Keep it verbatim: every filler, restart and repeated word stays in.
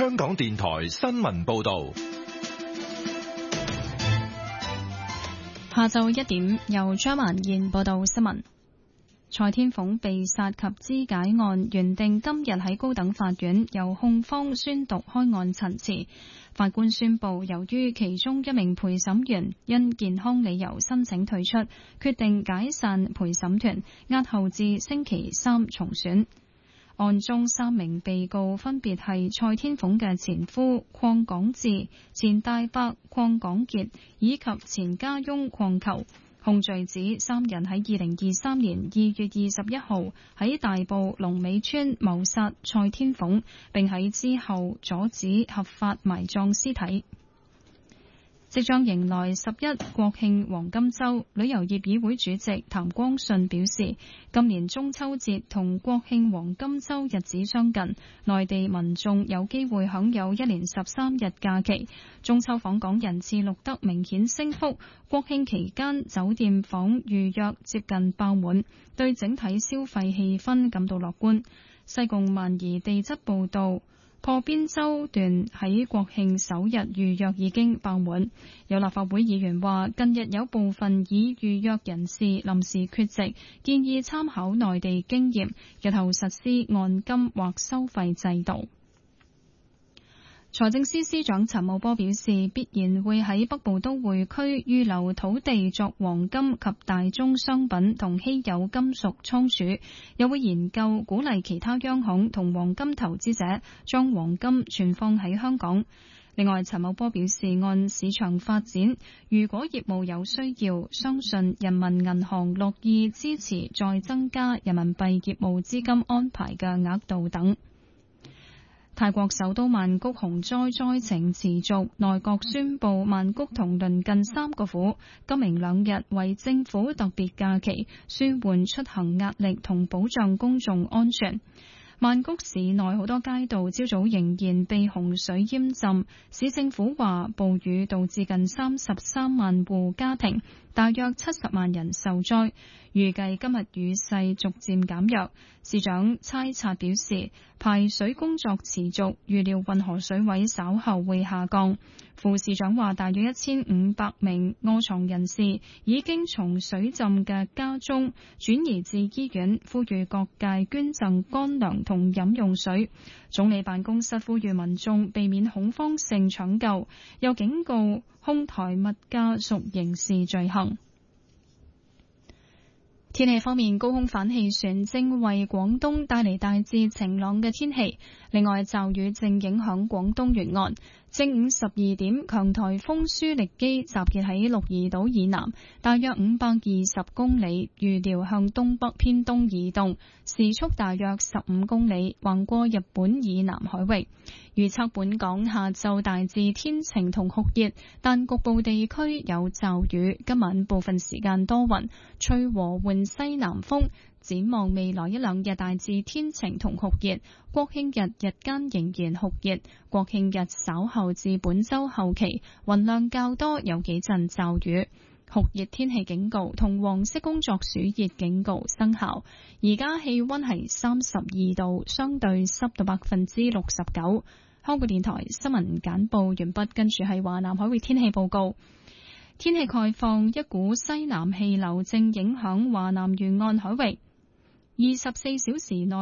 香港電台新聞報道。 下晝一點，由張曼燕報道新聞。蔡天鳳被殺及肢解案原定今日喺高等法院由控方宣讀開案陳詞，法官宣布，由於其中一名陪審員因健康理由申請退出，決定解散陪審團，押後至星期三重選。案中三名被告分別係蔡天鳳嘅前夫鄺港智、前大伯鄺港傑以及前家翁鄺球。控罪指三人喺二零二三年二月二十一號喺大埔龍尾村謀殺蔡天鳳，並喺之後阻止合法埋葬屍體。即將迎來十一國慶黃金週，旅遊業議會主席譚光信表示，今年中秋節同國慶黃金週日子相近，內地民眾有機會享有一連十三日假期。中秋訪港人次錄得明顯升幅，國慶期間酒店房預約接近爆滿，對整體消費氣氛感到樂觀。西貢萬宜地質報道，破邊洲段喺國慶首日預約已經爆滿，有立法會議員話，近日有部分已預約人士臨時缺席，建議參考內地經驗，日後實施按金或收費制度。財政司司長陳茂波表示，必然會喺北部都會區預留土地作黃金及大宗商品同稀有金屬倉儲，又會研究鼓勵其他央行同黃金投資者將黃金存放喺香港。另外，陳茂波表示，按市場發展，如果業務有需要，相信人民銀行樂意支持再增加人民幣業務資金安排嘅額度等。泰國首都曼谷洪災災情持續，內閣宣布曼谷同鄰近三個府今明兩日為政府特別假期，舒緩出行壓力同保障公眾安全。曼谷市內好多街道朝早仍然被洪水淹浸，市政府話暴雨導致近三十三萬戶家庭，大約七十萬人受災，預計今日雨勢逐漸減弱。市長差察表示，排水工作持續，預料運河水位稍後會下降。副市長話，大約一千五百名臥床人士已經從水浸嘅家中轉移至醫院，呼籲各界捐贈乾糧同飲用水。總理辦公室呼籲民眾避免恐慌性搶救，又警告哄抬物價屬刑事罪行。天氣方面，高空反氣旋正為廣東帶嚟大致晴朗嘅天氣，另外驟雨正影響廣東沿岸。正午十二點，強颱風舒力基集結喺鹿兒島以南，大約五百二十公里，預料向東北偏東移動，時速大約十五公里，橫過日本以南海域。預測本港下晝大致天晴同酷熱，但局部地區有驟雨。今晚部分時間多雲，吹和緩西南風。展望未來一兩日大致天晴同酷熱，國慶日日間仍然酷熱，國慶日稍後至本週後期雲量較多，有幾陣驟雨。酷熱天氣警告同黃色工作暑熱警告生效。而家氣溫係三十二度，相對濕度百分之六十九。香港電台新聞簡報完畢，跟住係華南海域天氣報告。天氣概況，一股西南氣流正影響華南沿岸海域，二十四小時內